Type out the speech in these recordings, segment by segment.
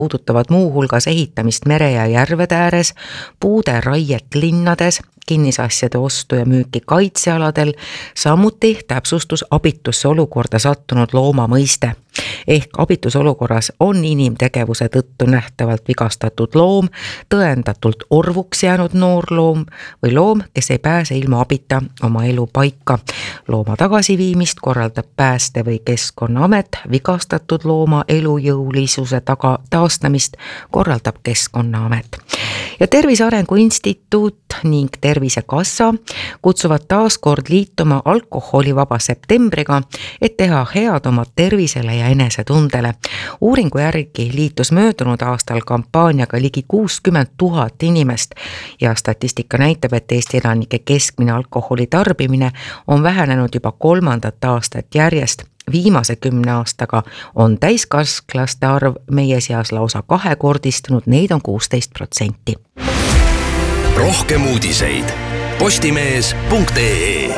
puudutavad muuhulgas ehitamist mere ja järvede ääres, puude raiet linnades, kinnisasjade ostu ja müüki kaitsealadel, samuti täpsustus abitusse olukorda sattunud looma mõiste. Ehk abitusolukorras on inimtegevuse tõttu nähtavalt vigastatud loom, tõendatult orvuks jäänud noor loom või loom, kes ei pääse ilma abita oma elu paika. Looma tagasiviimist korraldab Pääste- või Keskkonnaamet, vigastatud looma elujõulisuse taastamist korraldab Keskkonnaamet. Ja Tervise Arengu Instituut ning Tervisekassa kutsuvad taas kord liituma alkoholivaba septembriga, et teha head oma tervisele ja enesetundele. Uuringu järgi liitus möödunud aastal kampaaniaga ligi 60 000 inimest ja statistika näitab, et Eesti elanike keskmine alkoholi tarbimine on vähenenud juba 3. aastat järjest. Viimase 10 aastaga on täiskasklaste arv meie seas lausa kahekordistunud, neid on 16%. Rohkem uudiseid postimees.ee.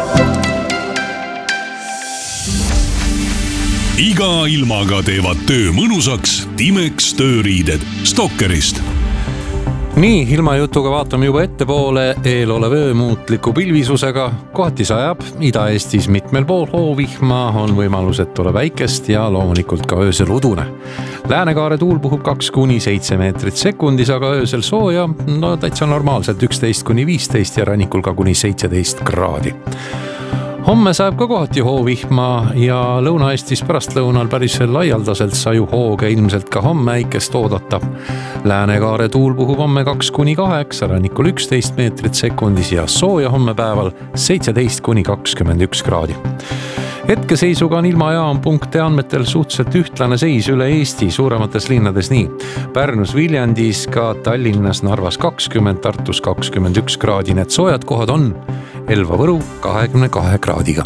Iga ilmaga teevad töö mõnusaks Timex tööriided Stokkerist. Nii, ilmajutuga vaatame juba ettepoole. Eelolev öö muutliku pilvisusega, kohati sajab, Ida-Eestis mitmel pool hoovihma, on võimalus, et ole väikest ja loomulikult ka öösel udune. Läänekaare tuul puhub 2–7 meetrit sekundis, aga öösel sooja, no täitsa normaalselt 11–15 ja rannikul ka kuni 17 kraadi. Homme saab ka kohati hoovihma ja Lõuna-Eestis pärastlõunal päris laialdaselt saju hooge ilmselt ka homme äikest oodata. Läänekaare tuul puhub homme 2–8, rannikul 11 meetrit sekundis ja sooja homme päeval 17–21 kraadi. Hetkeseisuga on ilmajaam.ee andmetel suhteliselt ühtlane seis üle Eesti suuremates linnades nii. Pärnus, Viljandis, ka Tallinnas, Narvas 20, Tartus 21 kraadi. Need soojad kohad on Elva, Võru 22 kraadiga.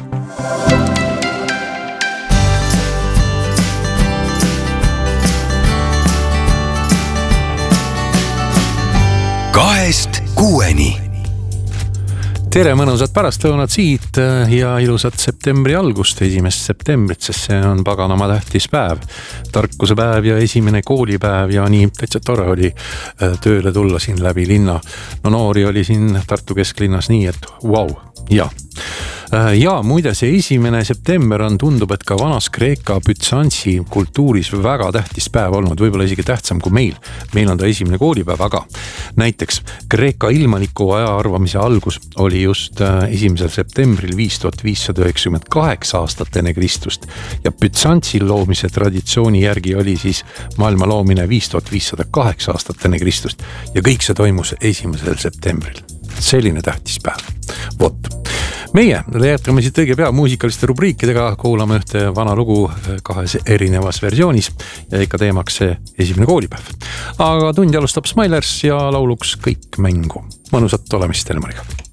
Kahest kuueni. Tere, mõnusat pärastlõunat siit ja ilusat septembri algust, 1. septembrit, sest see on paganama tähtis päev. Tarkuse päev ja esimene koolipäev ja nii täitsa tore oli tööle tulla siin läbi linna. No noori oli siin Tartu kesklinnas nii, et vau, ja. Ja muide, see 1. september on, tundub, et ka vanas Kreeka Bütsantsi kultuuris väga tähtis päev olnud, võib-olla isegi tähtsam kui meil. Meil on ta esimene koolipäev, aga näiteks Kreeka ilmaliku aja arvamise algus oli just 1. septembril 5598 aastat enne Kristust ja Bütsantsi loomise traditsiooni järgi oli siis maailma loomine 5508 aastat enne Kristust ja kõik see toimus 1. septembril. Selline tähtis päev. Vot. Meie jätkame siit õige pea muusikaliste rubriikidega, kuulame ühte vana lugu kahes erinevas versioonis ja ikka teemaks see 1. koolipäev. Aga tundi alustab Smilers ja lauluks Kõik mängu. Mõnusat olemist Elmariga.